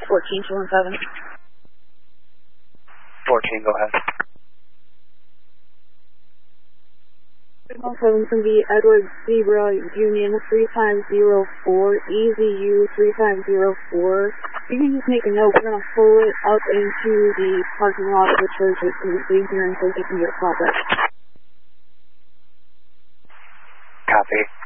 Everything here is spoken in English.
14-217. 14, go ahead. Signal 7 can be Edward Zebra Union 3504, EZU 3504. You can just make a note. We're going to pull it up into the parking lot of the church. It's easier in case you can get a call back. Copy.